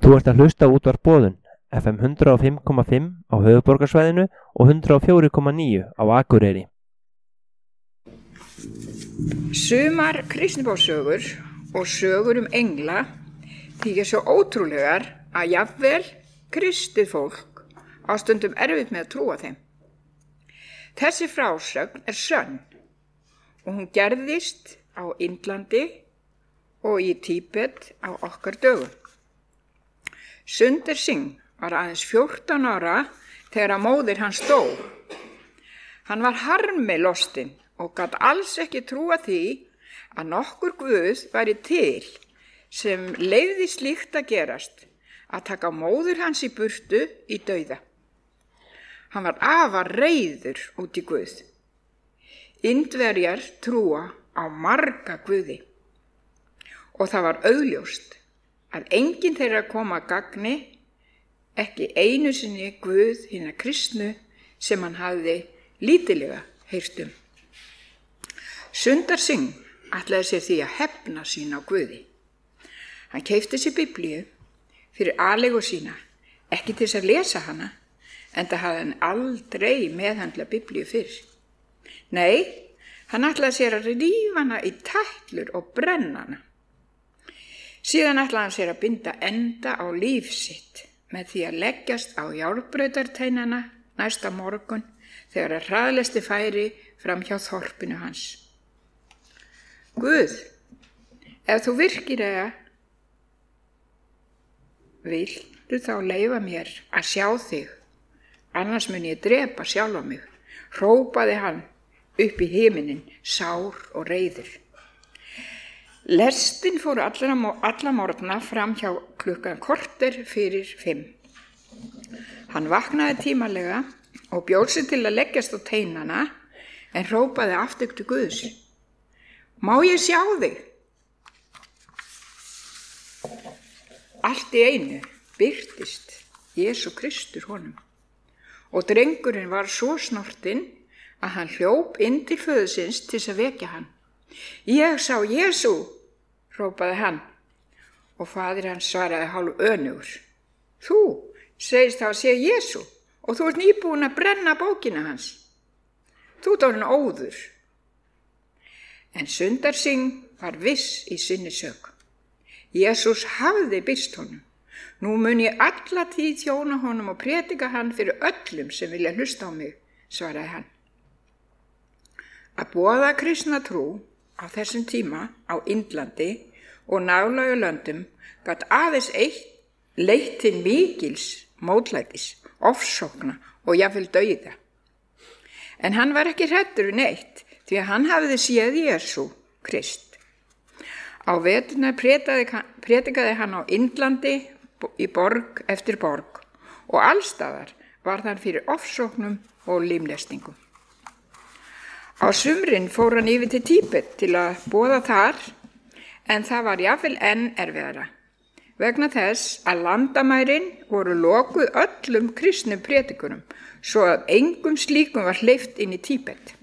Þú ert að hlusta á Útvarp Boðun, FM 105,5 á höfuðborgarsvæðinu og 104,9 á Akureyri. Sumar kristniboðssögur og sögur engla þykja svo ótrúlegar að jafnvel kristið fólk á stundum erfitt með að trúa þeim. Þessi frásögn sönn og hún gerðist á Indlandi og í Tíbet á okkar dögum. Sundar Singh var aðeins 14 ára þegar móðir hans dó. Hann var harmi lostinn og gat alls ekki trúa því að nokkur guð væri til sem leyfði slíkt að gerast, að taka móður hans í burtu í dauða. Hann var afar reiður út í guð. Indverjar trúa á marga guði og það var augljóst að enginn þeirra kom að gagni, ekki einu sinni guð hinna kristnu sem hann hafði lítillega heyrt um. Sundar Singh ætlaði sér því að hefna sín á guði. Hann keypti sér Biblíu fyrir aleigu sína, ekki til þess að lesa hana, enda hafði hann aldrei meðhandlað Biblíu fyrr. Nei, hann ætlaði sér að rífa hana í tætlur og brenna hana. Síðan ætlaði hann sér að binda enda á líf sitt með því að leggjast á járnbrautarteinana næsta morgun þegar að hraðlesti færi fram hjá þorpinu hans. Guð, ef þú virkilega viltu þá leyfa mér að sjá þig, annars mun ég drepa sjálfa mig, hrópaði hann upp í himinin, sár og reiður. Lestin fór alla morgna fram hjá klukkan korter fyrir 5. Hann vaknaði tímalega og bjóð sig til að leggjast á teinana en hrópaði aftur til Guðs. Má ég sjá þig? Allt í einu birtist Jesú Kristur honum og drengurinn var svo snortinn að hann hljóp inn til föðursins til að vekja hann. Ég sá Jesú, hrópaði hann og faðir hans svaraði hálf önugur. Þú segist þá að sé Jesú og þú ert nýbúin að brenna bókina hans. Þú ert orðinn óður. En Sundar Singh var viss í sinni sök. Jesús hafði birst honum. Nú mun ég alla tíð þjóna honum og predika hann fyrir öllum sem vilja hlusta á mig, svaraði hann. Að boða kristna trú á þessum tíma á Indlandi og nálægu löndum gat aðeins eitt leitt til mikils mótlætis, ofsókna og jafnvel dauða. En hann var ekki hræddur við neitt því að hann hafði séð Jesú Krist. Á veturna predikaði hann á Indlandi í borg eftir borg og allstaðar var hann fyrir ofsóknum og limlestingum. Á sumrin fór hann yfir til Tíbet til að boða þar, en það var jafnvel enn erfiðara, vegna þess að landamærin voru lokuð öllum kristnum predikurum, svo að engum slíkum var hleypt inn í Tíbet.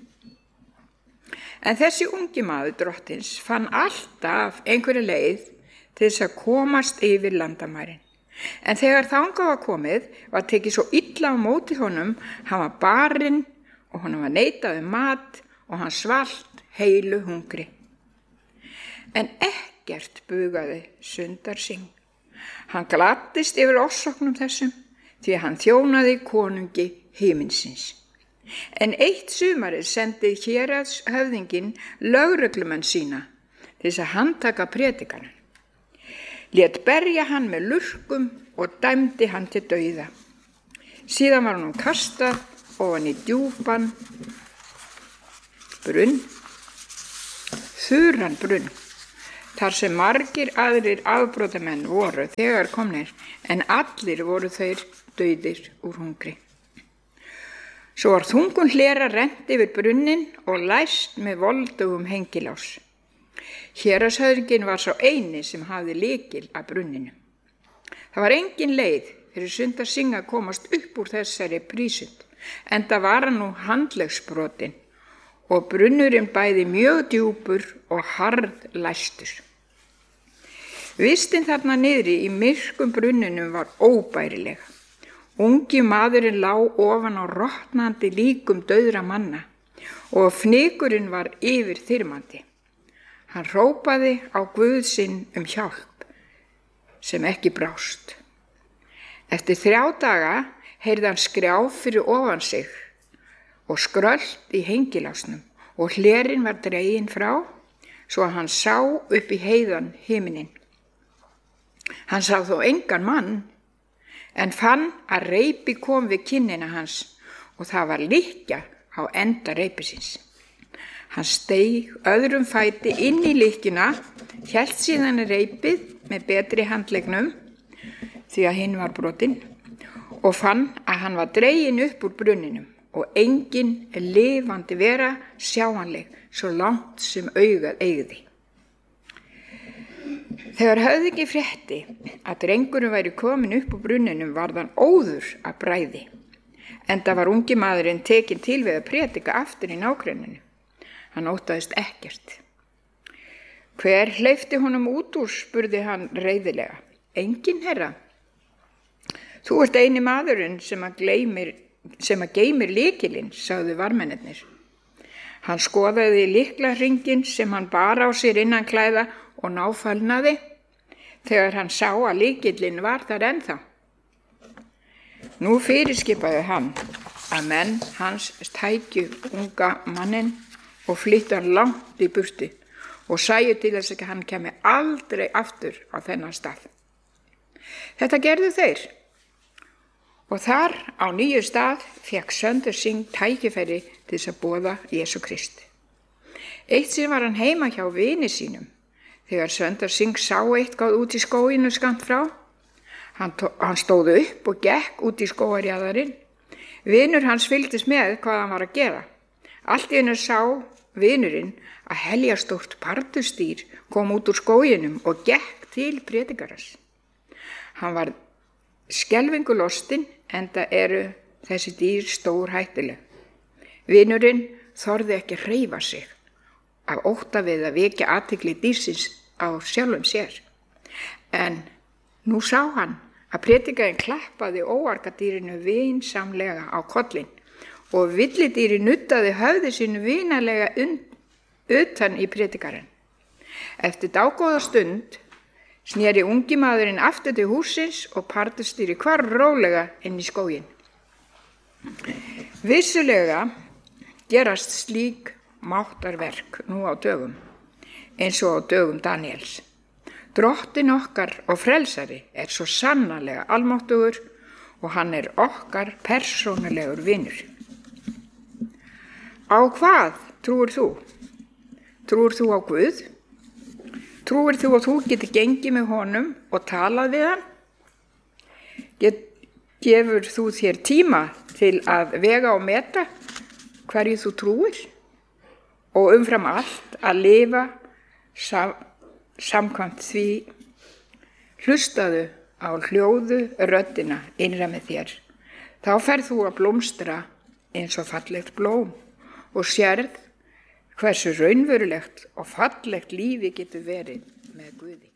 En þessi ungi maður drottins fann alltaf einhverja leið til þess að komast yfir landamærin. En þegar þangað var komið, var tekið svo illa á móti honum, hann var barinn og honum var neitað mat og hann svalt heilu hungri. En ekkert bugaði Sundar Singh. Hann gladdist yfir ofsóknum þessum því að hann þjónaði konungi himinsins. En eitt sumarið sendi héraðshöfðinginn lögreglumenn sína til þess að handtaka predikanann. Lét berja hann með lurkum og dæmdi hann til dauða. Síðan var hann kastað ofan í djúpan brunn, þurran brunn, þar sem margir aðrir afbrotamenn voru þegar komnir, en allir voru þeir dauðir úr hungri. Svo var þungun hlera rennt yfir brunnin og læst með voldugum hengilás. Héraðshöfðinginn var sá eini sem hafði lykil að brunninu. Það var engin leið fyrir Sundar Singh að komast upp úr þessari prísund, enda var hann nú handleggsbrotinn og brunnurinn bæði mjög djúpur og harðlæstur. Vistin þarna niðri í myrkum brunninum var óbærileg. Ungi maðurinn lá ofan á rotnandi líkum dauðra manna og fnykurinn var yfirþyrmandi. Hann hrópaði á Guð sinn hjálp, sem ekki brást. Eftir 3 daga heyrði hann skrjáf fyrir ofan sig og skrölt í hengilásnum og hlerinn var dreginn frá, svo að hann sá upp í heiðan himinin. Hann sá þó engan mann, en fann að reipi kom við kinnina hans og það var lykkja á enda reipisins. Hann steig öðrum fæti inn í lykkjuna, hélt síðan reipið með betri handleggnum, því að hinn var brotinn, og fann að hann var dreginn upp úr brunninum og engin lifandi vera sjáanleg svo langt sem augað eygði. Þegar höfðingi frétti að drengurinn væri komin upp úr brunninum varð hann óður af bræði, enda var ungi maðurinn tekinn til við að prédika aftur í nágrenninu. Hann óttaðist ekkert. Hver hleypti honum út úr, spurði hann reiðilega. Enginn, herra. Þú ert eini maðurinn sem að geymir lykilinn, sagði varðmennirnir. Hann skoðaði lyklahringinn sem hann bar á sér innan klæða og náfölnaði þegar hann sá að lykillinn var þar ennþá. Nú fyrirskipaði hann að menn hans tækju unga manninn og flyttu hann langt í burtu og sæju til þess að hann kemi aldrei aftur á þennan stað. Þetta gerðu þeir og þar á nýju stað fékk Sönder Singh tækifæri til þess að boða Jesú Krist. Eitt sinn var hann heima hjá vini sínum þegar Sönder Singh sá eitthvað út í skóginu skammt frá. Hann stóð upp og gekk út í skógarjaðarinn. Vinur hans fylgdist með hvað hann var að gera. Allt í einu sá vinurinn að heljarstórt pardustýr kom út úr skóginum og gekk til prédikarans. Hann var skelfingu lostinn, enda eru þessi dýr stórhættuleg. Vinurinn þorði ekki að hreyfa sig af ótta við að vekja athygli dýrsins á sjálfum sér. En nú sá hann að prédikarinn klappaði óargadýrinu vinsamlega á kollinn og villidýri nuttaði höfði sínu vinalega utan í prédikarinn. Eftir dágóða stund sneri ungi maðurinn aftur til hússins og pardustýri hvarf rólega inn í skóginn. Vissulega gerast slík máttarverk nú á dögum, eins og á dögum Daniels. Drottinn okkar og frelsari er svo sannarlega almáttugur og hann er okkar persónulegur vinur. Á hvað trúir þú? Trúir þú á Guð? Trúir þú að þú getur gengið með honum og talað við hann? Gefur þú þér tíma til að vega og meta hverju þú trúir? Og umfram allt að lifa samkvæmt því, hlustaðu á hljóðu röddina innra með þér. Þá ferð þú að blómstra eins og fallegt blóm og sérð hversu raunverulegt og fallegt lífi getur verið með Guði.